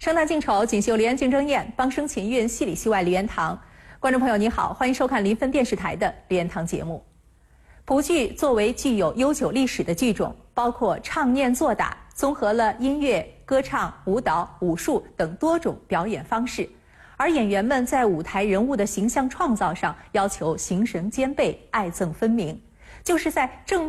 生旦净丑，锦绣梨园竞争宴，帮生勤运，戏里戏外梨园堂。观众朋友你好，欢迎收看临汾电视台的梨园堂节目。蒲剧作为具有悠久历史的剧种，包括唱念做打，综合了音乐、歌唱、舞蹈、武术等多种表演方式。而演员们在舞台人物的形象创造上，要求形神兼备，爱憎分明，就是在正